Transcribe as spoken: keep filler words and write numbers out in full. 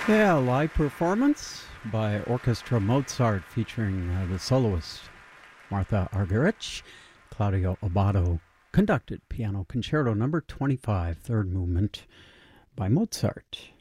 Yeah, live performance by Orchestra Mozart featuring uh, the soloist Martha Argerich. Claudio Abbado conducted Piano Concerto number twenty-five, third movement by Mozart.